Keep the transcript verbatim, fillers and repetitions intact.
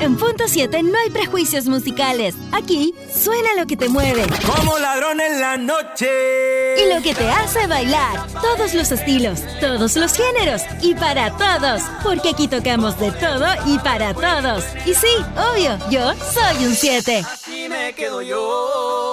En Punto siete no hay prejuicios musicales. Aquí suena lo que te mueve. Como ladrón en la noche. Y lo que te hace bailar. Todos los estilos, todos los géneros y para todos. Porque aquí tocamos de todo y para todos. Y sí, obvio, yo soy un siete. Aquí me quedo yo.